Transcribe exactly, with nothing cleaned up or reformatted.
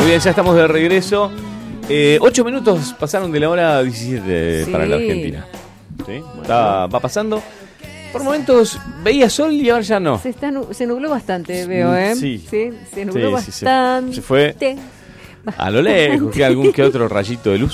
Muy bien, ya estamos de regreso. Eh, ocho minutos pasaron de la hora diecisiete sí. para la Argentina. ¿Sí? Está, va pasando. Por momentos veía sol y ahora ya no. Se, está, se nubló bastante, veo, ¿eh? Sí. Sí, se nubló sí, sí, bastante. Se, se fue a lo lejos, que algún que otro rayito de luz.